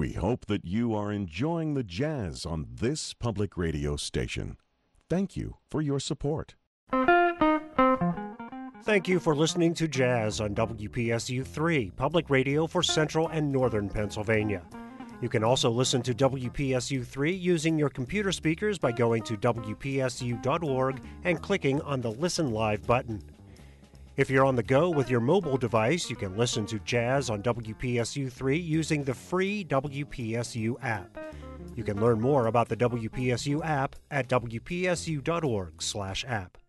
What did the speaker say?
We hope that you are enjoying the jazz on this public radio station. Thank you for your support. Thank you for listening to Jazz on WPSU 3, public radio for Central and Northern Pennsylvania. You can also listen to WPSU 3 using your computer speakers by going to WPSU.org and clicking on the Listen Live button. If you're on the go with your mobile device, you can listen to Jazz on WPSU 3 using the free WPSU app. You can learn more about the WPSU app at WPSU.org/app.